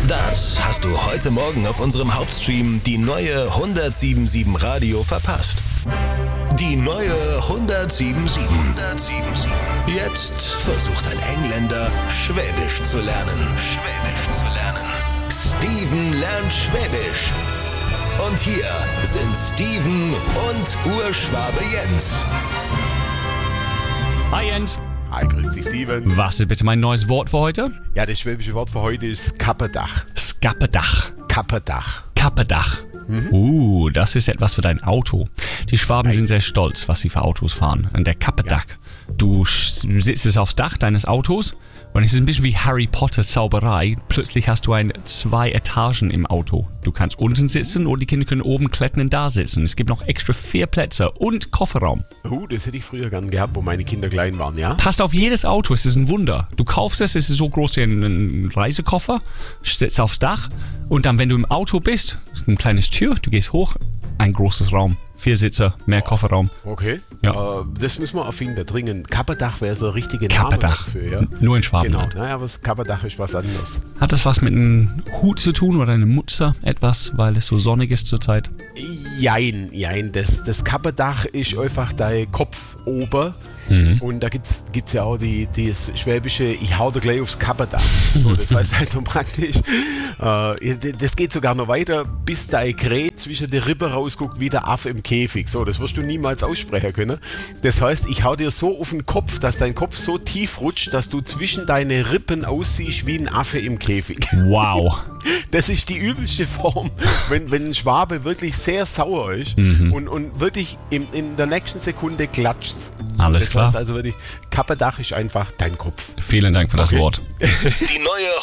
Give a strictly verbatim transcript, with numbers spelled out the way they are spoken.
Das hast du heute Morgen auf unserem Hauptstream die neue hundertsieben Radio verpasst. Die neue hundertsieben. hundertsieben. Jetzt versucht ein Engländer, Schwäbisch zu lernen. Schwäbisch zu lernen. Steven lernt Schwäbisch. Und hier sind Steven und Urschwabe Jens. Hi Jens. Hi, grüß dich, Steven. Was ist bitte mein neues Wort für heute? Ja, das schwäbische Wort für heute ist Kapperdach. Skappedach. Kapperdach. Kappedach. Mhm. Uh, das ist etwas für dein Auto. Die Schwaben Nein. sind sehr stolz, was sie für Autos fahren. Und der Kappedach. Ja. Du sch- sitzt es aufs Dach deines Autos und es ist ein bisschen wie Harry Potter Zauberei. Plötzlich hast du ein zwei Etagen im Auto. Du kannst unten sitzen und die Kinder können oben klettern und da sitzen. Es gibt noch extra vier Plätze und Kofferraum. Uh, das hätte ich früher gern gehabt, wo meine Kinder klein waren, ja? Passt auf jedes Auto, es ist ein Wunder. Du kaufst es, es ist so groß wie ein, ein Reisekoffer, setzt aufs Dach und dann, wenn du im Auto bist, ein kleines Tür, du gehst hoch, ein großes Raum. Vier Sitze, mehr oh, Kofferraum. Okay. Ja. Äh, das müssen wir erfinden, dringend. Kapperdach wäre so ein richtiger Name Kapperdach. dafür, ja? Nur in Schwabenland. Genau, naja, aber das Kapperdach ist was anderes. Hat das was mit einem Hut zu tun oder einer Mutze etwas, weil es so sonnig ist zurzeit? Jein, jein. Das, das Kapperdach ist einfach dein Kopf oben. Mhm. Und da gibt es ja auch die, das schwäbische, ich hau dir gleich aufs Kapperdach. So, das heißt halt so praktisch. Äh, das geht sogar noch weiter, bis dein Kräht zwischen der Rippe rausguckt wie der Affe im Käfig. So, das wirst du niemals aussprechen können. Das heißt, ich hau dir so auf den Kopf, dass dein Kopf so tief rutscht, dass du zwischen deine Rippen aussiehst wie ein Affe im Käfig. Wow. Das ist die übelste Form, wenn, wenn ein Schwabe wirklich sehr sauer ist mhm. und, und wirklich in, in der nächsten Sekunde klatscht. Alles das klar. heißt also wirklich, Kapperdach ist einfach dein Kopf. Vielen Dank für das okay. Wort. Die neue